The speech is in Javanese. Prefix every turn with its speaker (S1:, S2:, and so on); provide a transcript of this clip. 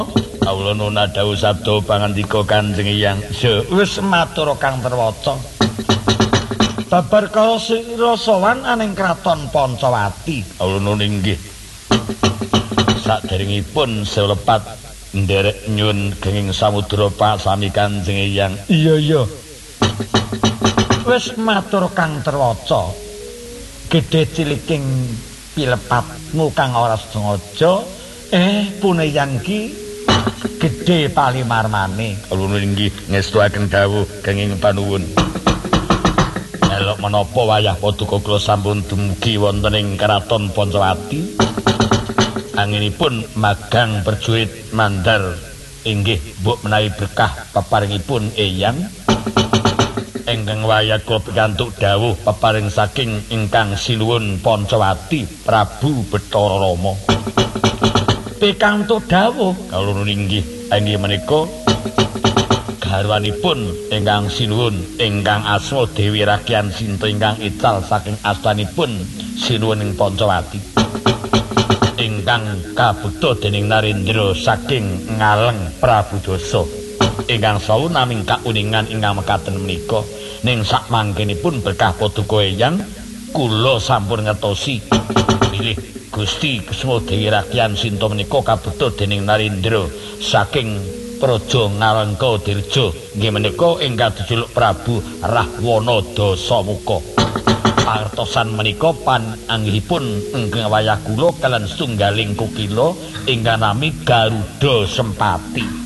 S1: Kawula nuwun dawuh sabda pangandika Kanjeng Hyang.
S2: Ya wis matur Kang Terwaca. Babar kala sira sowan aning kraton Pancawati.
S1: Kawula nuwun inggih. Saderengipun selepat nderek nyuwun kenging samudra pasami Kanjeng Hyang.
S2: Iya. Wis matur Kang Terwaca. Gedhe ciliking pilepatmu kang ora sengaja puneyang ki gedhe palimarmane.
S1: Kawula inggih ngestuaken dawuh kenging panuwun. Elok menapa wayah paduka kula sampun dumugi wonten ing Kraton Pancawati. Anginipun magang perjurit mandar inggih mbok menawi berkah peparingipun Eyang. Ingkang wayah kula pikantuk dawuh peparing saking ingkang sinuwun Pancawati Prabu Bathara Rama.
S2: Pikantuk dawuh
S1: kawula inggih menika garwanipun ingkang sinuwun ingkang asma Dewi Rakyan Sinta ingkang ical saking astanipun sinuwun ing Pancawati. Ingkang kabukta dening Narendra saking Ngaleng Prabu Dasa. Ingkang sawu naming kauningan ingkang mekaten menika ning sakmangkenipun berkah paduka Eyang kula sampun ngertosi bilih Gusti Kusuma Dewi Rakyan Sinta menika kabukta dening Narendra saking Praja Ngalengka Dirja nggih menika ingkang dijuluk Prabu Rahwana Dasamuka. Pangertosan menika pananggihipun ingkang wayah kula kaliyan setunggaling kukila ingkang nami Garuda Sempati.